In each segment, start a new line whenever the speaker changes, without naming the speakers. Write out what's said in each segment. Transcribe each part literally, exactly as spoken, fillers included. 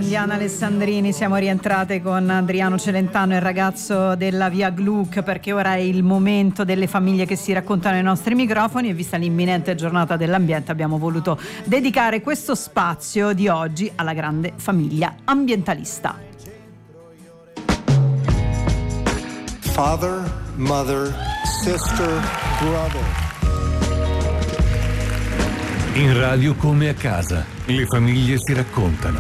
con Diana Alessandrini. Siamo rientrate con Adriano Celentano, il ragazzo della Via Gluck, perché ora è il momento delle famiglie che si raccontano ai nostri microfoni, e vista l'imminente giornata dell'ambiente abbiamo voluto dedicare questo spazio di oggi alla grande famiglia ambientalista.
Father, mother, sister, brother.
In radio come a casa, le famiglie si raccontano.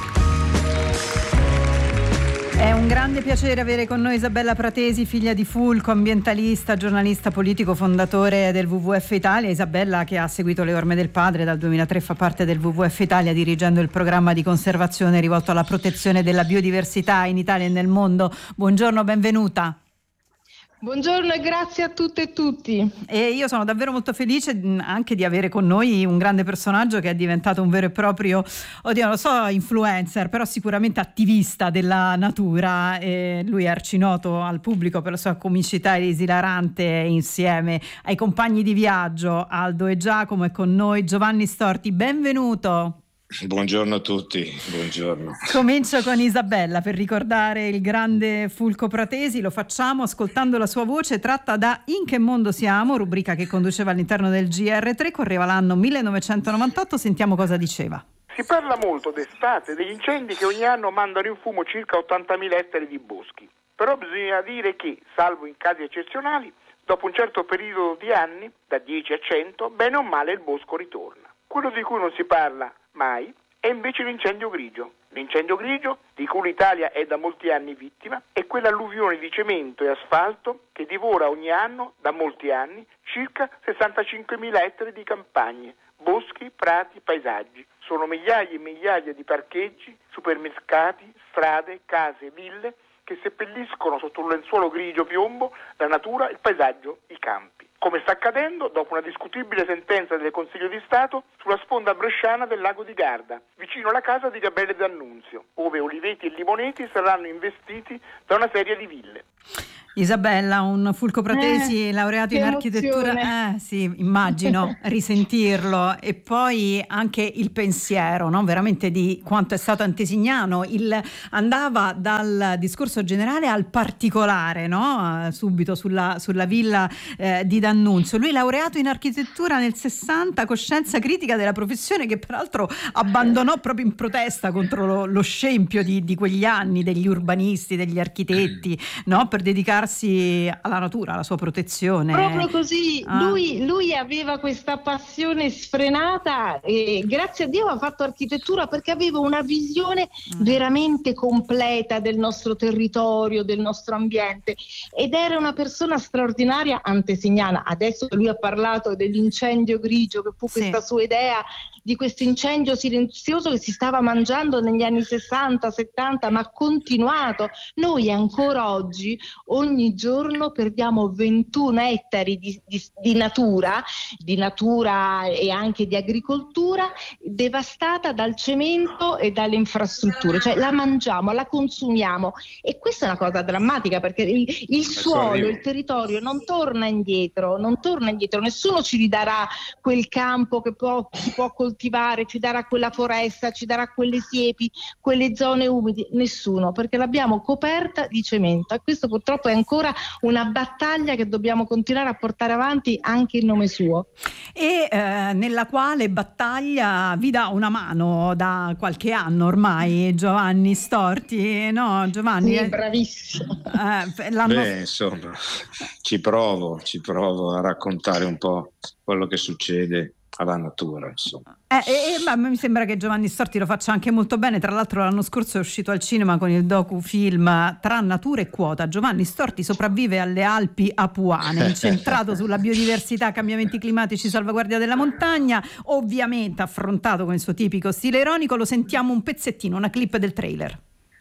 È un grande piacere avere con noi Isabella Pratesi, figlia di Fulco, ambientalista, giornalista politico, fondatore del W W F Italia. Isabella, che ha seguito le orme del padre, dal duemilatré fa parte del W W F Italia, dirigendo il programma di conservazione rivolto alla protezione della biodiversità in Italia e nel mondo. Buongiorno, benvenuta.
Buongiorno e grazie a tutte e tutti.
E io sono davvero molto felice anche di avere con noi un grande personaggio che è diventato un vero e proprio, oddio non lo so, influencer, però sicuramente attivista della natura. E lui è arcinoto al pubblico per la sua comicità esilarante insieme ai compagni di viaggio Aldo e Giacomo. E con noi Giovanni Storti, benvenuto.
Buongiorno a tutti, buongiorno.
Comincio con Isabella per ricordare il grande Fulco Pratesi. Lo facciamo ascoltando la sua voce tratta da In che mondo siamo, rubrica che conduceva all'interno del G R tre, correva l'anno millenovecentonovantotto. Sentiamo cosa diceva.
Si parla molto d'estate degli incendi che ogni anno mandano in fumo circa ottantamila ettari di boschi, però bisogna dire che, salvo in casi eccezionali, dopo un certo periodo di anni, da dieci a cento, bene o male il bosco ritorna. Quello di cui non si parla mai è invece l'incendio grigio. L'incendio grigio, di cui l'Italia è da molti anni vittima, è quell'alluvione di cemento e asfalto che divora ogni anno, da molti anni, circa sessantacinquemila ettari di campagne, boschi, prati, paesaggi. Sono migliaia e migliaia di parcheggi, supermercati, strade, case, ville che seppelliscono sotto un lenzuolo grigio piombo la natura, il paesaggio, i campi. Come sta accadendo dopo una discutibile sentenza del Consiglio di Stato sulla sponda bresciana del lago di Garda, vicino alla casa di Gabriele D'Annunzio, ove oliveti e limoneti saranno investiti da una serie di ville.
Isabella, un Fulco Pratesi, eh, laureato in architettura, eh sì, immagino, risentirlo, e poi anche il pensiero, no? Veramente di quanto è stato antesignano, il, andava dal discorso generale al particolare, no? Subito sulla, sulla villa eh, di D'Annunzio. Lui laureato in architettura nel sessanta, coscienza critica della professione, che peraltro abbandonò proprio in protesta contro lo, lo scempio di, di quegli anni degli urbanisti, degli architetti, no? Per dedicarsi alla natura, alla sua protezione.
Proprio così,
ah. lui,
lui aveva questa passione sfrenata e grazie a Dio ha fatto architettura perché aveva una visione mm. veramente completa del nostro territorio, del nostro ambiente, ed era una persona straordinaria, antesignana. Adesso lui ha parlato dell'incendio grigio, che fu sì. questa sua idea di questo incendio silenzioso che si stava mangiando negli anni sessanta settanta, ma ha continuato. Noi ancora oggi ogni giorno perdiamo ventuno ettari di, di, di natura, di natura e anche di agricoltura devastata dal cemento e dalle infrastrutture, cioè la mangiamo, la consumiamo, e questa è una cosa drammatica perché il, il suolo, il territorio non torna indietro, non torna indietro, nessuno ci ridarà quel campo che può, si può coltivare, ci darà quella foresta, ci darà quelle siepi, quelle zone umidi, nessuno, perché l'abbiamo coperta di cemento, e questo purtroppo è ancora una battaglia che dobbiamo continuare a portare avanti anche in nome suo.
E eh, nella quale battaglia vi dà una mano da qualche anno ormai Giovanni Storti, no Giovanni?
Sì, bravissimo.
Eh, l'anno...
Beh, insomma, ci provo, ci provo a raccontare un po' quello che succede alla natura, insomma.
Eh, eh, ma mi sembra che Giovanni Storti lo faccia anche molto bene. Tra l'altro l'anno scorso è uscito al cinema con il docufilm Tra natura e quota. Giovanni Storti sopravvive alle Alpi apuane, incentrato sulla biodiversità, cambiamenti climatici, salvaguardia della montagna, ovviamente affrontato con il suo tipico stile ironico. Lo sentiamo un pezzettino, una clip del trailer.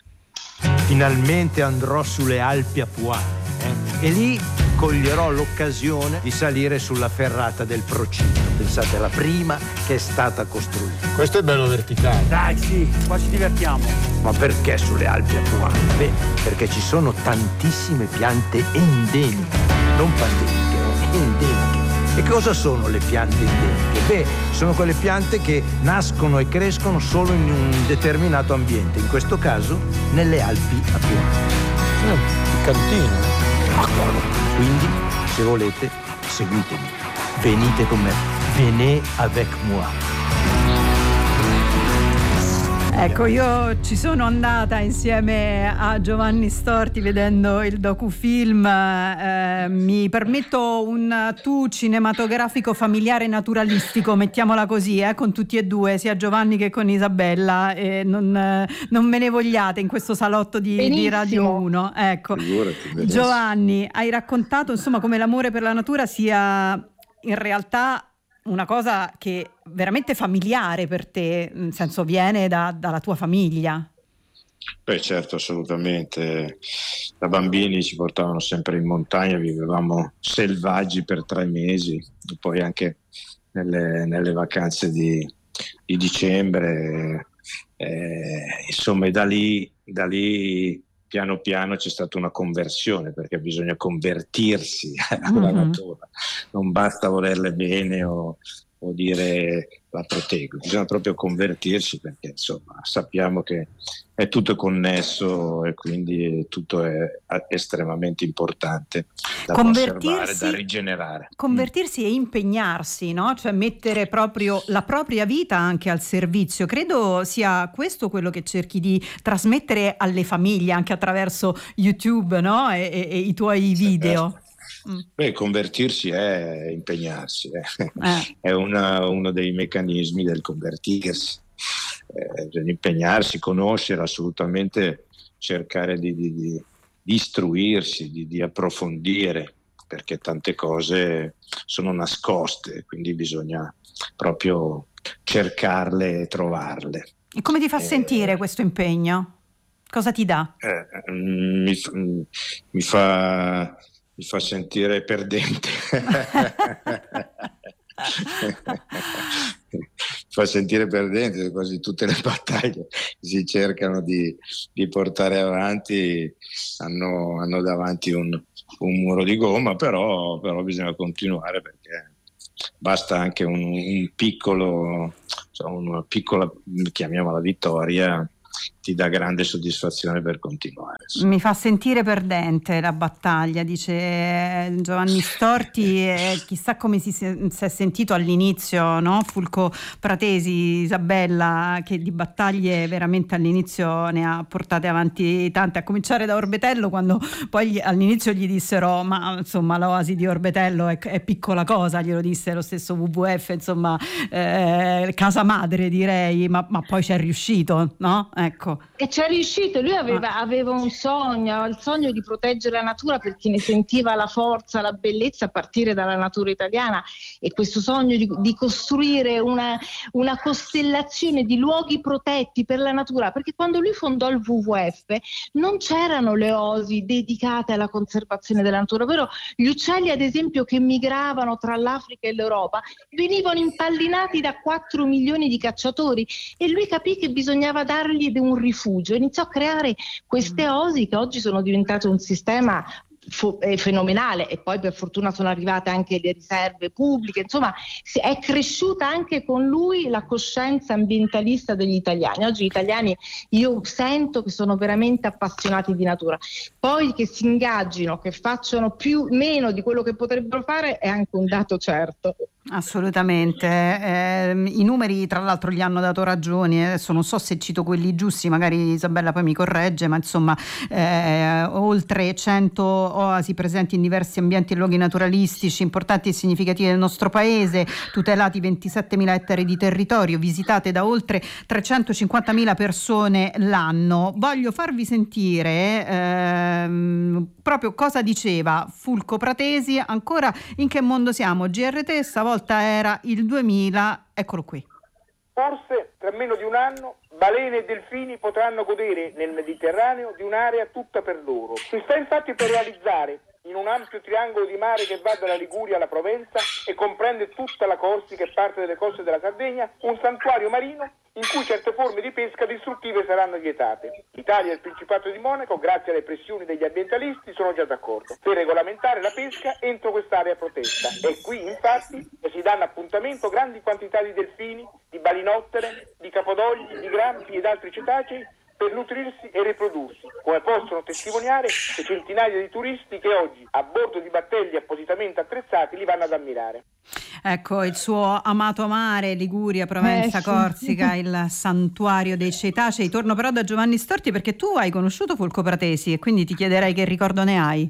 Finalmente andrò sulle Alpi apuane eh? e lì coglierò l'occasione di salire sulla ferrata del Procino. Pensate, la prima che è stata costruita.
Questo è bello verticale.
Dai, sì, qua ci divertiamo. Ma perché sulle Alpi apuane? Beh, perché ci sono tantissime piante endemiche, non pandemiche, endemiche. E cosa sono le piante endemiche? Beh, sono quelle piante che nascono e crescono solo in un determinato ambiente, in questo caso nelle Alpi Apuane.
Mm, piccantino.
Quindi, se volete, seguitemi. Venite con me. Venez avec moi.
Ecco, io ci sono andata insieme a Giovanni Storti vedendo il docufilm, eh, mi permetto un tu cinematografico familiare naturalistico, mettiamola così, eh, con tutti e due, sia Giovanni che con Isabella, e non, non me ne vogliate in questo salotto di, di Radio uno. Ecco. Giovanni, hai raccontato insomma come l'amore per la natura sia in realtà una cosa che veramente familiare per te, nel senso viene da, dalla tua famiglia.
Beh, certo, assolutamente. Da bambini ci portavano sempre in montagna, vivevamo selvaggi per tre mesi, e poi anche nelle, nelle vacanze di, di dicembre, eh, insomma, e da lì, da lì piano piano c'è stata una conversione, perché bisogna convertirsi alla mm-hmm. natura, non basta volerle bene o, o dire la proteggo, bisogna proprio convertirsi, perché insomma sappiamo che è tutto connesso e quindi tutto è estremamente importante da conservare, da rigenerare.
Convertirsi mm. e impegnarsi, no? Cioè mettere proprio la propria vita anche al servizio. Credo sia questo quello che cerchi di trasmettere alle famiglie anche attraverso YouTube, no? E, e, e i tuoi video.
Certo. Mm. Beh, convertirsi è impegnarsi, eh. Eh. è una, uno dei meccanismi del convertirsi. Eh, bisogna impegnarsi, conoscere, assolutamente cercare di, di, di, di istruirsi, di, di approfondire, perché tante cose sono nascoste, quindi bisogna proprio cercarle e trovarle.
E come ti fa eh, sentire questo impegno? Cosa ti dà?
Eh, mi, mi fa mi fa sentire perdente. Fa sentire perdente, quasi tutte le battaglie si cercano di, di portare avanti hanno, hanno davanti un, un muro di gomma, però, però bisogna continuare, perché basta anche un, un piccolo, cioè una piccola, chiamiamola vittoria, ti dà grande soddisfazione per continuare.
Mi fa sentire perdente la battaglia, dice Giovanni Storti, e chissà come si, si è sentito all'inizio, no? Fulco Pratesi, Isabella, che di battaglie veramente all'inizio ne ha portate avanti tante, a cominciare da Orbetello, quando poi all'inizio gli dissero ma insomma l'oasi di Orbetello è, è piccola cosa, glielo disse lo stesso W W F, insomma eh, casa madre direi, ma, ma poi ci è riuscito, no? Ecco.
E ci è riuscito, lui aveva, aveva un sogno, il sogno di proteggere la natura, perché ne sentiva la forza, la bellezza a partire dalla natura italiana, e questo sogno di, di costruire una, una costellazione di luoghi protetti per la natura, perché quando lui fondò il W W F non c'erano le oasi dedicate alla conservazione della natura, ovvero gli uccelli ad esempio che migravano tra l'Africa e l'Europa venivano impallinati da quattro milioni di cacciatori, e lui capì che bisognava dargli un rifugio, iniziò a creare queste oasi che oggi sono diventate un sistema fo- fenomenale, e poi per fortuna sono arrivate anche le riserve pubbliche, insomma è cresciuta anche con lui la coscienza ambientalista degli italiani. Oggi gli italiani io sento che sono veramente appassionati di natura, poi che si ingaggino, che facciano più meno di quello che potrebbero fare è anche un dato certo.
Assolutamente, eh, i numeri tra l'altro gli hanno dato ragioni, adesso non so se cito quelli giusti, magari Isabella poi mi corregge, ma insomma eh, oltre cento oasi presenti in diversi ambienti e luoghi naturalistici importanti e significativi del nostro paese, tutelati ventisettemila ettari di territorio, visitate da oltre trecentocinquantamila persone l'anno. Voglio farvi sentire ehm, proprio cosa diceva Fulco Pratesi, ancora in che mondo siamo, G R T, stavolta era il duemila, eccolo qui.
Forse tra meno di un anno balene e delfini potranno godere nel Mediterraneo di un'area tutta per loro. Si sta infatti per realizzare in un ampio triangolo di mare che va dalla Liguria alla Provenza e comprende tutta la Corsica e parte delle coste della Sardegna, un santuario marino in cui certe forme di pesca distruttive saranno vietate. L'Italia e il Principato di Monaco, grazie alle pressioni degli ambientalisti, sono già d'accordo per regolamentare la pesca entro quest'area protetta. E qui, infatti, si danno appuntamento grandi quantità di delfini, di balinottere, di capodogli, di grampi ed altri cetacei per nutrirsi e riprodursi, come possono testimoniare le centinaia di turisti che oggi, a bordo di battelli appositamente attrezzati, li vanno ad ammirare.
Ecco, il suo amato mare, Liguria, Provenza,
eh, sì.
Corsica, il santuario dei cetacei. Torno però da Giovanni Storti perché tu hai conosciuto Fulco Pratesi e quindi ti chiederei che ricordo ne hai.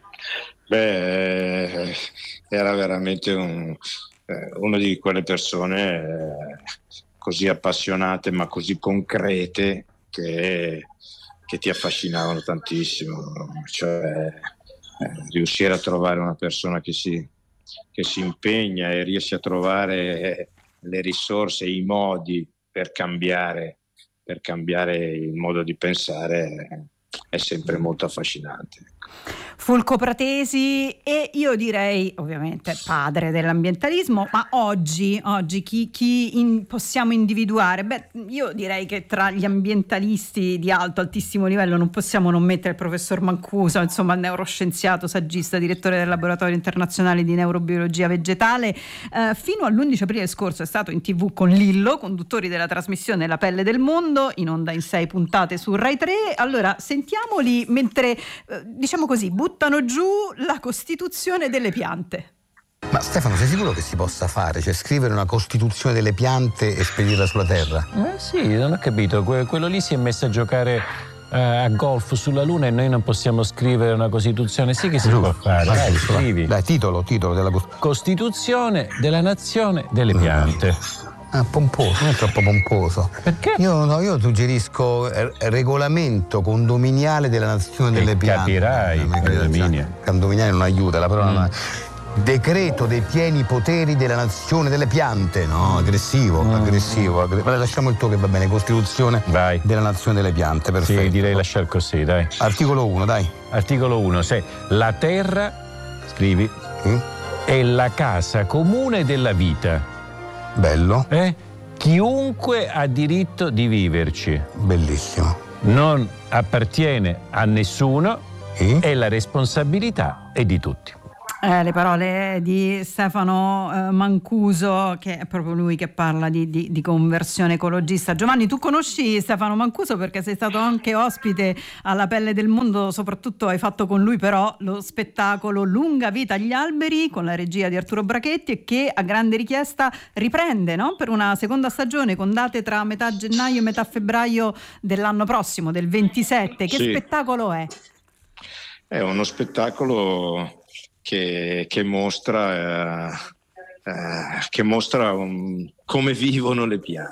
Beh, era veramente un, eh, una di quelle persone eh, così appassionate ma così concrete che, che ti affascinavano tantissimo, cioè eh, riuscire a trovare una persona che si, che si impegna e riesce a trovare le risorse, i modi per cambiare, per cambiare il modo di pensare è sempre molto affascinante.
Fulco Pratesi, e io direi ovviamente padre dell'ambientalismo, ma oggi, oggi chi, chi in, possiamo individuare? Beh, io direi che tra gli ambientalisti di alto, altissimo livello non possiamo non mettere il professor Mancuso, insomma neuroscienziato, saggista, direttore del Laboratorio Internazionale di Neurobiologia Vegetale. Eh, fino all'undici aprile scorso è stato in tv con Lillo, conduttori della trasmissione La pelle del mondo, in onda in sei puntate su Rai tre. Allora sentiamoli mentre, eh, diciamo così, buttano giù la costituzione delle piante.
Ma Stefano, sei sicuro che si possa fare? Cioè scrivere una costituzione delle piante e spedirla sulla Terra?
Eh sì, non ho capito. Que- quello lì si è messo a giocare eh, a golf sulla Luna e noi non possiamo scrivere una Costituzione. Sì che si
Giù.
può fare.
Vai,
Dai,
vai.
scrivi.
Dai, titolo, titolo della Costituzione.
Costituzione della nazione delle piante.
Ah, pomposo, non è troppo pomposo.
Perché?
Io, no, io suggerisco eh, regolamento condominiale della nazione delle
E
piante.
capirai,
Eh, ma-
condominio.
Condominiale non aiuta, la parola
Mm.
non è. Decreto dei pieni poteri della nazione delle piante. No, aggressivo,
Mm.
aggressivo. Aggre- Vabbè, lasciamo il tuo che va bene, Costituzione
Vai.
della nazione delle piante, perfetto.
Sì, direi lasciar così, dai.
Articolo uno, dai.
Articolo uno, se la terra, scrivi,
Mm?
è la casa comune della vita.
Bello,
Eh? Chiunque ha diritto di viverci.
bellissimo.
Non appartiene a nessuno
Sì?
e la responsabilità è di tutti.
Eh, le parole di Stefano eh, Mancuso, che è proprio lui che parla di, di, di conversione ecologista. Giovanni, tu conosci Stefano Mancuso perché sei stato anche ospite alla Pelle del Mondo, soprattutto hai fatto con lui però lo spettacolo Lunga vita agli alberi con la regia di Arturo Brachetti e che a grande richiesta riprende, no? Per una seconda stagione con date tra metà gennaio e metà febbraio dell'anno prossimo, del ventisette. Che
Sì.
spettacolo è?
È uno spettacolo che, che mostra, eh, eh, che mostra um, come vivono le piante.